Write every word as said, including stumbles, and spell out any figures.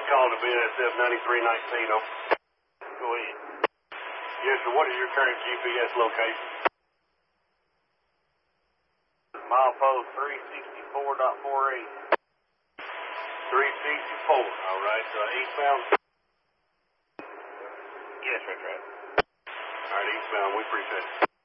calling to B N S F ninety-three nineteen. Go ahead. Yes, sir. What is your current G P S location? Milepost three sixty-four point four eight. three sixty-four. All right. Uh, eastbound? Yes, that's right. All right, eastbound. We appreciate it.